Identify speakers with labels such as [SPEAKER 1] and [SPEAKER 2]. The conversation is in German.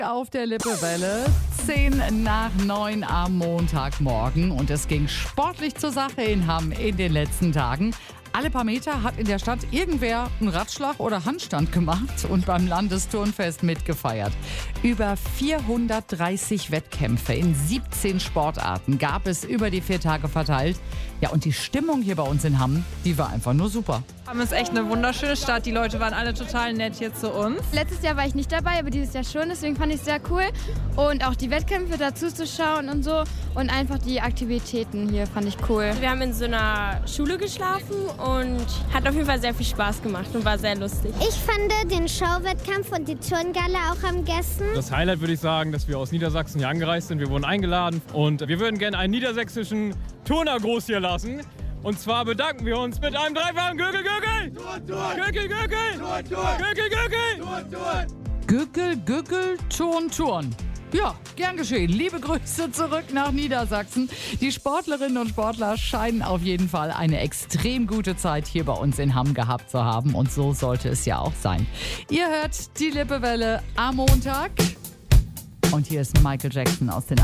[SPEAKER 1] Auf der Lippewelle, 8:10 am Montagmorgen. Und es ging sportlich zur Sache in Hamm in den letzten Tagen. Alle paar Meter hat in der Stadt irgendwer einen Ratschlag oder Handstand gemacht und beim Landesturnfest mitgefeiert. Über 430 Wettkämpfe in 17 Sportarten gab es über die 4 Tage verteilt. Ja, und die Stimmung hier bei uns in Hamm, die war einfach nur super.
[SPEAKER 2] Hamm ist echt eine wunderschöne Stadt. Die Leute waren alle total nett hier zu uns.
[SPEAKER 3] Letztes Jahr war ich nicht dabei, aber dieses Jahr schon. Deswegen fand ich es sehr cool. Und auch die Wettkämpfe dazu zu schauen und so. Und einfach die Aktivitäten hier fand ich cool.
[SPEAKER 4] Wir haben in so einer Schule geschlafen und hat auf jeden Fall sehr viel Spaß gemacht und war sehr lustig.
[SPEAKER 5] Ich fand den Schauwettkampf und die Turngala auch am besten.
[SPEAKER 6] Das Highlight würde ich sagen, dass wir aus Niedersachsen hier angereist sind. Wir wurden eingeladen und wir würden gerne einen niedersächsischen Turner groß hier lassen. Und zwar bedanken wir uns mit einem dreifachen Gürgel, Gürgel! Gürgel, Gürgel! Gürgel, Gürgel!
[SPEAKER 1] Gürgel, Gürgel, Turn, Turn. Ja, gern geschehen. Liebe Grüße zurück nach Niedersachsen. Die Sportlerinnen und Sportler scheinen auf jeden Fall eine extrem gute Zeit hier bei uns in Hamm gehabt zu haben. Und so sollte es ja auch sein. Ihr hört die Lippewelle am Montag. Und hier ist Michael Jackson aus den